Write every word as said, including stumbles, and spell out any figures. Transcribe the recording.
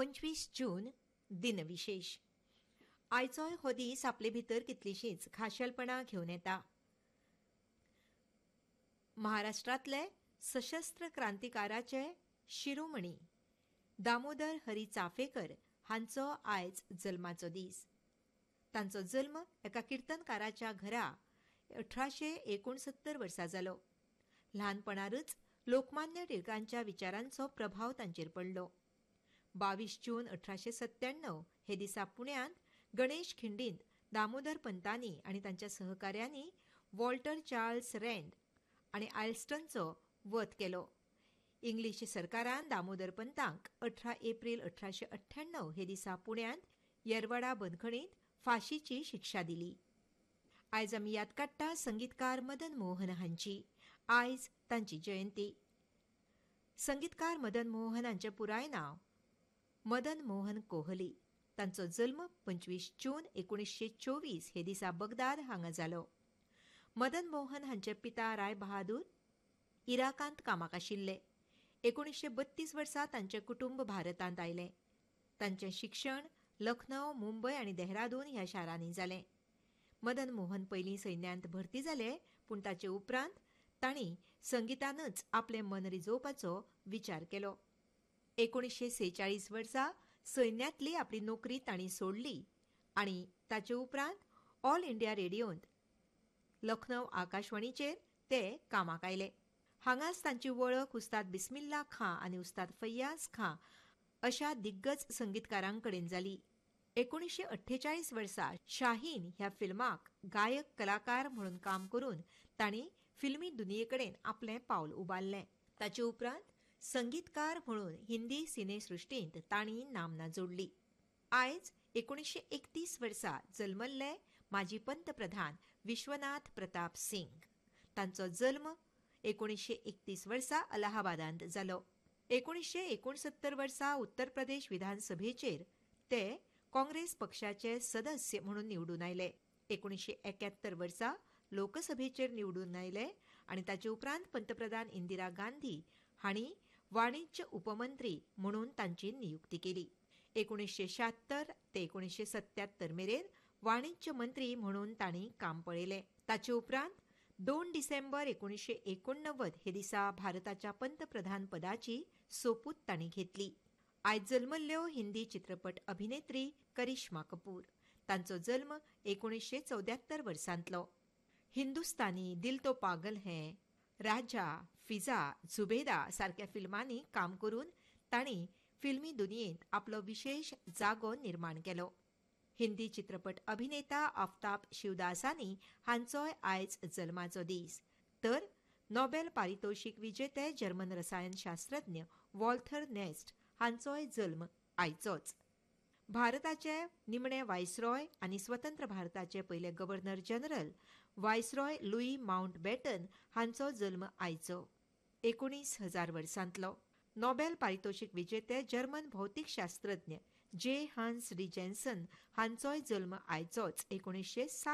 पंचवीस जून दिनविशेष. आयचोय हो दीस आपले भितर कितलीशीच खाशेलपणां घेवन येता. महाराष्ट्रांतले सशस्त्र क्रांतिकाराचे शिरोमणी दामोदर हरी चाफेकर हांचो आयज जल्माचो दीस. तांचो जल्म एका किर्तनकाराच्या घरा अठराशे एकोणसत्तर वर्सा जालो. ल्हानपणारूच लोकमान्य टिळकांच्या विचारांचो प्रभाव तांचेर पडलो. बावीस जून अठराशे सत्त्याण्णव हे दिसा पुण्यांत गणेश खिंडींत दामोदर पंतांनी आनी तांच्या सहकाऱ्यांनी वॉल्टर चार्ल्स रँड आनी आयल्स्टनचो वध केलो. इंग्लीश सरकारान दामोदर पंतांक अठरा एप्रील अठराशे अठ्ठ्याण्णव हे दिसा पुण्यांत येरवाडा बंदखणींत फाशीची शिक्षा दिली. आयज आमी याद काडटा संगीतकार मदन मोहन हांची. आयज तांची जयंती. संगीतकार मदन मोहन हांचें पुराय नांव मदन मोहन कोहली. तांचो जल्म पंचवीस जून एकोणीसशे चोवीस हे दिसा बगदाद हांगा जालो. मदन मोहन हांचे पिता राय बहादूर इराकांत कामाक आशिल्ले. एकोणीसशे बत्तीस वर्सा तांचें कुटुंब भारतांत आयलें. तांचें शिक्षण लखनौ, मुंबय आनी देहरादून ह्या शारांनी जालें. मदन मोहन पयलीं सैन्यांत भरती जाले, पूण ताचे उपरांत तांणी संगितानच आपलें मन रिजोवपाचो विचार केलो. एकोणीसशे सेचाळीस वर्सा सैन्यांतली आपली नोकरी तांणी सोडली आनी ताचे उपरांत ऑल इंडिया रेडिओंत लखनौ आकाशवाणीचेर ते कामाक आयले. हांगाच तांची वळख उस्ताद बिस्मिल्ला खां आनी उस्ताद फैयाज खां अशा दिग्गज संगीतकारां कडेन जाली. एकोणीसशे अठ्ठेचाळीस वर्सा शाहीन ह्या फिल्माक गायक कलाकार म्हणून काम करून तांणी फिल्मी दुनिये कडेन आपलें पावल उबारलें. ताचे उपरांत संगीतकार म्हणून हिंदी सिनेसृश्टींत तांणी नामना जोडली. आयज एकोणीसशे एकतीस वर्सा जल्मल्ले माजी पंतप्रधान विश्वनाथ प्रताप सिंग. तांचो जल्म एकोणीसशे एकतीस वर्सा अलाहाबादांत जालो. एकोणीसशे एकोणसत्तर वर्सा उत्तर प्रदेश विधानसभेचेर ते काँग्रेस पक्षाचे सदस्य म्हणून निवडून आयले. एकोणीसशे एक्यात्तर वर्सा लोकसभेचेर निवडून आयले आनी ताचे उपरांत पंतप्रधान इंदिरा गांधी हांणी वाणिज्य उपमंत्री म्हणून तांची नियुक्ती केली. एकोणीसशे शात्तर ते एकोणीसशे सत्त्यात्तर मेरेन वाणिज्य मंत्री म्हणून तांणी काम पळयलें. ताचे उपरांत दोन डिसेंबर एकोणीसशे एकोणनव्वद हे दिसा भारताच्या पंतप्रधान पदाची सोपूत तांणी घेतली. आयज जल्मल्ल्यो हिंदी चित्रपट अभिनेत्री करिश्मा कपूर. तांचो जल्म एकोणीसशे चौद्यात्तर वर्सांतलो. हिंदुस्तानी, दिल तो पागल है, राजा, फिजा, झुबेदा सारख्या फिल्मांनी काम करून तांणी फिल्मी दुनियेंत आपलो विशेष जागो निर्माण केलो. हिंदी चित्रपट अभिनेता आफताब शिवदासानी हांचोय आयज जल्माचो दीस. तर नोबेल पारितोषिक विजेते जर्मन रसायनशास्त्रज्ञ वॉल्थर नेस्ट हांचोय जल्म आयचोच. भारताचे निमणे व्हायसरॉय आनी स्वतंत्र भारताचे पयले governor general viceroy Louis Mountbatten हांचो जल्म आयचो. एकोणीस हजार वर्सांतलो. नोबेल पारितोषिक विजेते जर्मन भौतिकशास्त्रज्ञ जे हान्स डी जेन्सन हांचोय जल्म आयचोच. एकोणीसशे सात